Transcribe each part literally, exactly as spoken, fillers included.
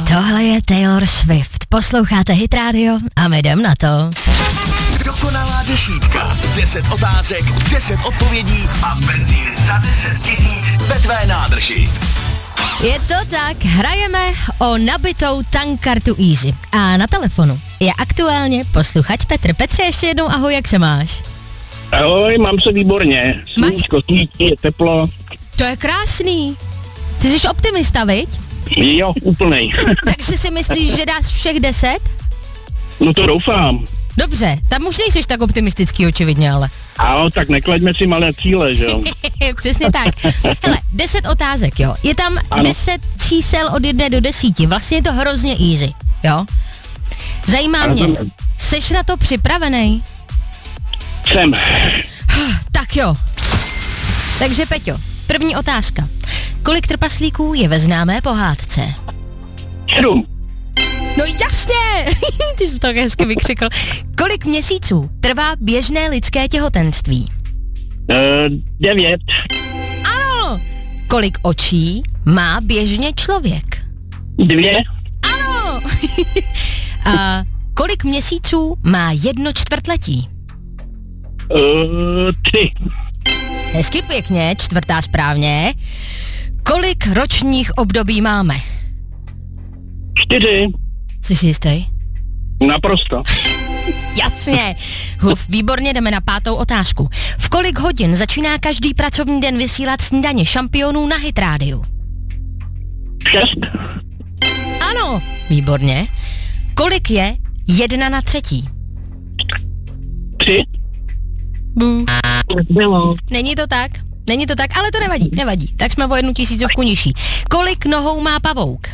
Tohle je Taylor Swift. Posloucháte Hit Radio a my jdem na to. Dokonalá desítka. deset otázek, deset odpovědí a benzín za deset tisíc ve tvé nádrži. Je to tak, hrajeme o nabitou tankkartu Easy. A na telefonu je aktuálně posluchač Petr. Petře, ještě jednou ahoj, jak se máš? Ahoj, mám se výborně. Sluníčko svítí, je teplo. To je krásný. Ty jsi optimista, viď? Jo, úplnej. Takže si myslíš, že dáš všech deset? No to doufám. Dobře, tam už nejseš tak optimistický očividně, ale. Ano, tak neklaďme si malé cíle, že jo? Přesně tak. Hele, deset otázek, jo. Je tam ano. deset čísel od jedné do desíti. Vlastně je to hrozně easy, jo. Zajímá ano, mě, tam... seš na to připravený? Jsem. Tak jo. Takže Peťo, první otázka. Kolik trpaslíků je ve známé pohádce? Sedm. No jasně! Ty jsi to hezky vykřikl. Kolik měsíců trvá běžné lidské těhotenství? Uh, devět. Ano! Kolik očí má běžně člověk? Dvě. Ano! A kolik měsíců má jedno čtvrtletí? Uh, tři. Hezky pěkně, čtvrtá správně. Kolik ročních období máme? Čtyři. Jsi jistý? Naprosto. Jasně. Huf, výborně, jdeme na pátou otázku. V kolik hodin začíná každý pracovní den vysílat snídaně šampionů na Hit Rádiu? Šest. Ano, výborně. Kolik je jedna na třetí? Tři. Bů. Bylo. Není to tak? Není to tak, ale to nevadí, nevadí. Tak jsme o jednu tisícovku nižší. Kolik nohou má pavouk?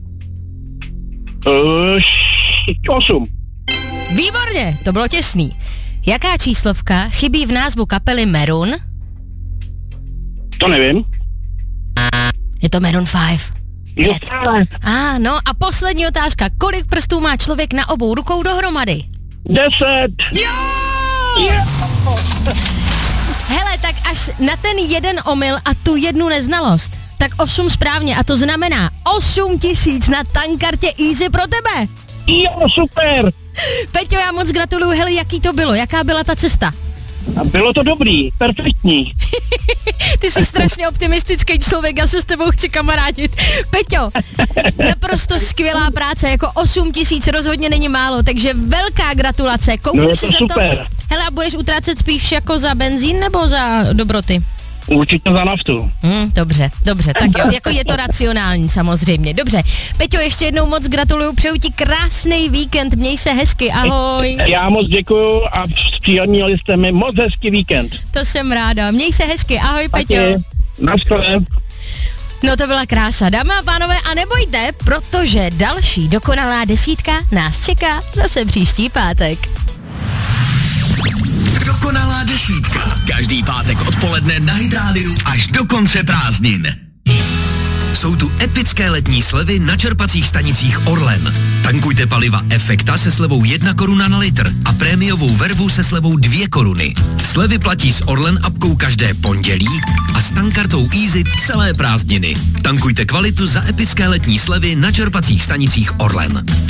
Uh, osm. Výborně, to bylo těsný. Jaká číslovka chybí v názvu kapely Maroon? To nevím. Je to Maroon pět. Jo. A no a poslední otázka. Kolik prstů má člověk na obou rukou dohromady? Deset. Jo! Jo! Hele, tak až na ten jeden omyl a tu jednu neznalost, tak osm správně a to znamená osm tisíc na tankkartě Easy pro tebe. Jo, super. Peťo, já moc gratuluju, hele, jaký to bylo, jaká byla ta cesta? A bylo to dobrý, perfektní. Ty jsi strašně optimistický člověk, já se s tebou chci kamarádit. Peťo, naprosto skvělá práce, jako osm tisíc rozhodně není málo, takže velká gratulace. Koupíš no, si to za super. to? Hele, a budeš utrácet spíš jako za benzín nebo za dobroty? Určitě za naftu. Hmm, dobře, dobře, tak jo, jako je to racionální samozřejmě. Dobře, Peťo, ještě jednou moc gratuluju, přeju ti krásný víkend, měj se hezky, ahoj. Já moc děkuju a příjemnili jste mi moc hezký víkend. To jsem ráda, měj se hezky, ahoj Peťo. Naschle. No to byla krása, dámy a pánové, a nebojte, protože další dokonalá desítka nás čeká zase příští pátek. Dokonalá desítka. Každý pátek odpoledne na Hit Rádiu až do konce prázdnin. Jsou tu epické letní slevy na čerpacích stanicích Orlen. Tankujte paliva Efekta se slevou jedna koruna na litr a prémiovou vervu se slevou dvě koruny. Slevy platí s Orlen apkou každé pondělí a s tankkartou Easy celé prázdniny. Tankujte kvalitu za epické letní slevy na čerpacích stanicích Orlen.